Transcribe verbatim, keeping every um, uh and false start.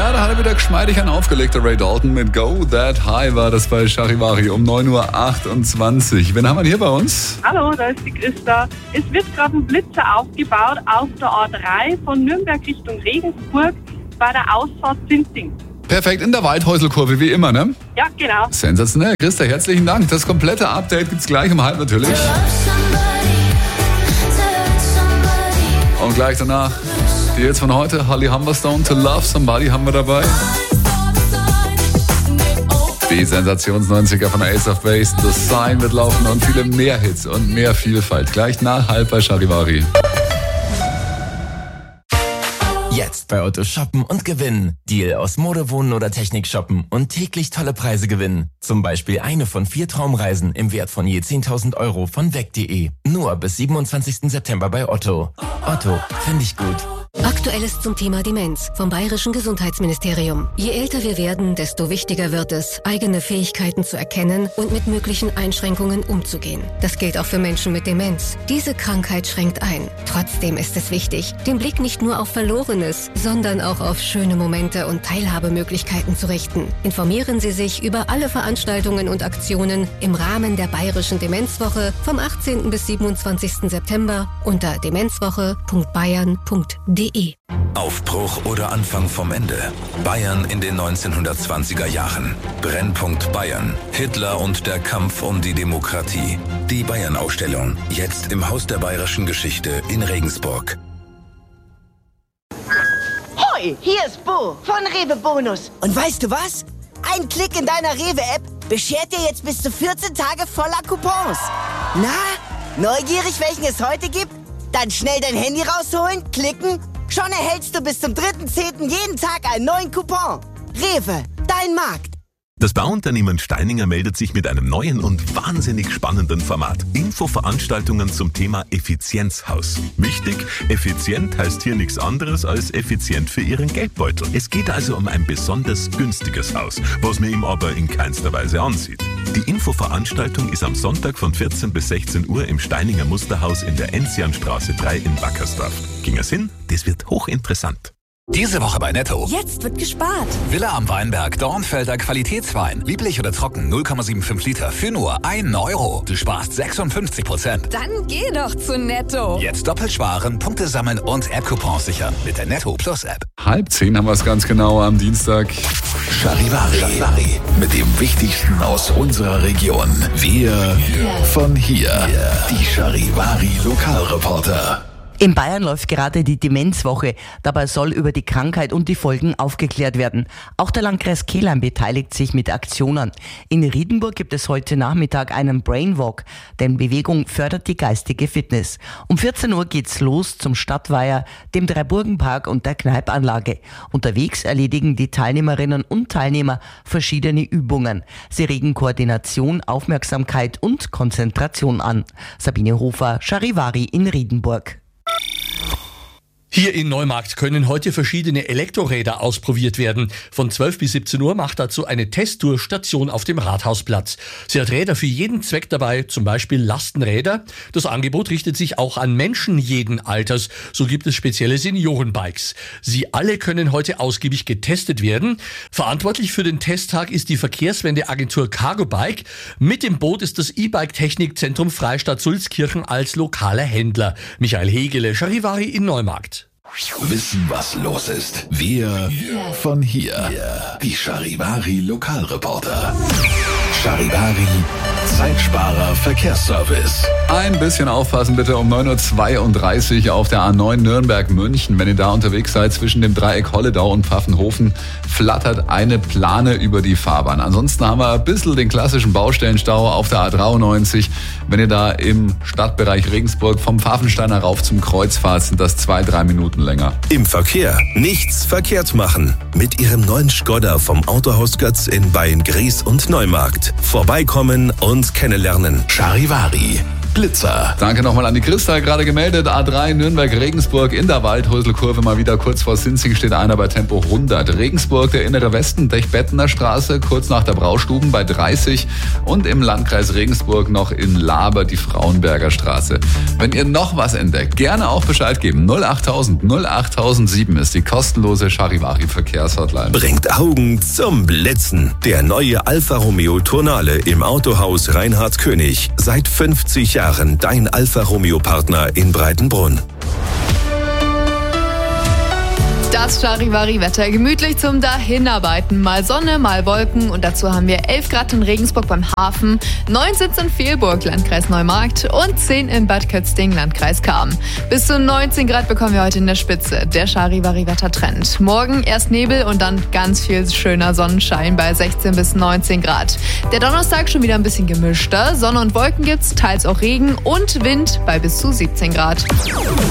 Ja, da hat er wieder geschmeidig einen aufgelegt, der Ray Dalton mit Go That High war das bei Charivari um neun Uhr achtundzwanzig. Wen haben wir hier bei uns? Hallo, da ist die Christa. Es wird gerade ein Blitzer aufgebaut auf der A drei von Nürnberg Richtung Regensburg bei der Ausfahrt Zinzing. Perfekt, in der Waldhäuselkurve, wie immer, ne? Ja, genau. Sensationell. Christa, herzlichen Dank. Das komplette Update gibt's gleich um halb natürlich. Und gleich danach die jetzt von heute, Holly Humberstone, To Love Somebody haben wir dabei. Die Sensations-neunziger von Ace of Base, The Sign wird laufen und viele mehr Hits und mehr Vielfalt. Gleich nach halb bei Charivari. Jetzt bei Otto shoppen und gewinnen. Deal aus Mode, Wohnen oder Technik shoppen und täglich tolle Preise gewinnen. Zum Beispiel eine von vier Traumreisen im Wert von je zehntausend Euro von weg punkt de. Nur bis siebenundzwanzigsten September bei Otto. Otto, finde ich gut. Aktuelles zum Thema Demenz vom Bayerischen Gesundheitsministerium. Je älter wir werden, desto wichtiger wird es, eigene Fähigkeiten zu erkennen und mit möglichen Einschränkungen umzugehen. Das gilt auch für Menschen mit Demenz. Diese Krankheit schränkt ein. Trotzdem ist es wichtig, den Blick nicht nur auf Verlorenes, sondern auch auf schöne Momente und Teilhabemöglichkeiten zu richten. Informieren Sie sich über alle Veranstaltungen und Aktionen im Rahmen der Bayerischen Demenzwoche vom achtzehnten bis siebenundzwanzigsten September unter demenzwoche punkt bayern punkt de. Aufbruch oder Anfang vom Ende. Bayern in den neunzehnhundertzwanziger Jahren. Brennpunkt Bayern. Hitler und der Kampf um die Demokratie. Die Bayern-Ausstellung. Jetzt im Haus der Bayerischen Geschichte in Regensburg. Hoi, hier ist Bo von Rewe Bonus. Und weißt du was? Ein Klick in deiner Rewe-App beschert dir jetzt bis zu vierzehn Tage voller Coupons. Na, neugierig, welchen es heute gibt? Dann schnell dein Handy rausholen, klicken. Schon erhältst du bis zum dritten zehnten jeden Tag einen neuen Coupon. Rewe, dein Markt. Das Bauunternehmen Steininger meldet sich mit einem neuen und wahnsinnig spannenden Format. Infoveranstaltungen zum Thema Effizienzhaus. Wichtig, effizient heißt hier nichts anderes als effizient für Ihren Geldbeutel. Es geht also um ein besonders günstiges Haus, was man ihm aber in keinster Weise ansieht. Die Infoveranstaltung ist am Sonntag von vierzehn bis sechzehn Uhr im Steininger Musterhaus in der Enzianstraße drei in Wackersdorf. Ging es hin? Das wird hochinteressant. Diese Woche bei Netto. Jetzt wird gespart. Villa am Weinberg, Dornfelder Qualitätswein. Lieblich oder trocken, null Komma fünfundsiebzig Liter für nur einen Euro. Du sparst sechsundfünfzig Prozent. Dann geh doch zu Netto. Jetzt doppelt sparen, Punkte sammeln und App-Coupons sichern mit der Netto Plus App. Halb zehn haben wir es ganz genau am Dienstag. Charivari. Charivari. Mit dem Wichtigsten aus unserer Region. Wir yeah. von hier. Yeah. Die Charivari Lokalreporter. In Bayern läuft gerade die Demenzwoche. Dabei soll über die Krankheit und die Folgen aufgeklärt werden. Auch der Landkreis Kehlheim beteiligt sich mit Aktionen. In Riedenburg gibt es heute Nachmittag einen Brainwalk, denn Bewegung fördert die geistige Fitness. Um vierzehn Uhr geht's los zum Stadtweiher, dem Dreiburgenpark und der Kneipanlage. Unterwegs erledigen die Teilnehmerinnen und Teilnehmer verschiedene Übungen. Sie regen Koordination, Aufmerksamkeit und Konzentration an. Sabine Hofer, Charivari in Riedenburg. Hier in Neumarkt können heute verschiedene Elektroräder ausprobiert werden. Von zwölf bis siebzehn Uhr macht dazu eine Testtour-Station auf dem Rathausplatz. Sie hat Räder für jeden Zweck dabei, zum Beispiel Lastenräder. Das Angebot richtet sich auch an Menschen jeden Alters. So gibt es spezielle Seniorenbikes. Sie alle können heute ausgiebig getestet werden. Verantwortlich für den Testtag ist die Verkehrswendeagentur Cargo Bike. Mit dem Boot ist das E-Bike-Technikzentrum Freistadt Sulzkirchen als lokaler Händler. Michael Hegele, Charivari in Neumarkt. Wissen, was los ist. Wir yeah. von hier. Yeah. Die Charivari Lokalreporter. Charivari Zeitsparer Verkehrsservice. Ein bisschen aufpassen bitte um neun Uhr zweiunddreißig auf der A neun Nürnberg-München. Wenn ihr da unterwegs seid zwischen dem Dreieck Holledau und Pfaffenhofen, flattert eine Plane über die Fahrbahn. Ansonsten haben wir ein bisschen den klassischen Baustellenstau auf der A dreiundneunzig. Wenn ihr da im Stadtbereich Regensburg vom Pfaffensteiner rauf zum Kreuz fahrt, sind das zwei, drei Minuten länger. Im Verkehr nichts verkehrt machen. Mit ihrem neuen Skoda vom Autohaus Götz in Beyen-Gries und Neumarkt. Vorbeikommen und kennenlernen. Charivari. Blitzer. Danke nochmal an die Christa, gerade gemeldet. A drei Nürnberg-Regensburg in der Waldhäuselkurve mal wieder kurz vor Sinzing steht einer bei Tempo hundert. Regensburg, der innere Westen, Dechbettener Straße, kurz nach der Braustuben bei dreißig. Und im Landkreis Regensburg noch in Laber die Frauenberger Straße. Wenn ihr noch was entdeckt, gerne auch Bescheid geben. null achttausend null achttausendsieben ist die kostenlose Charivari-Verkehrshotline. Bringt Augen zum Blitzen. Der neue Alfa Romeo Tonale im Autohaus Reinhard König. Seit fünfzig Jahren dein Alfa Romeo Partner in Breitenbrunn. Das Charivari-Wetter, gemütlich zum Dahinarbeiten. Mal Sonne, mal Wolken und dazu haben wir elf Grad in Regensburg beim Hafen, neun sitzt in Fehlburg, Landkreis Neumarkt und zehn in Bad Kötzting, Landkreis Cham. Bis zu neunzehn Grad bekommen wir heute in der Spitze. Der Charivari-Wettertrend. Morgen erst Nebel und dann ganz viel schöner Sonnenschein bei sechzehn bis neunzehn Grad. Der Donnerstag schon wieder ein bisschen gemischter. Sonne und Wolken gibt's, teils auch Regen und Wind bei bis zu siebzehn Grad.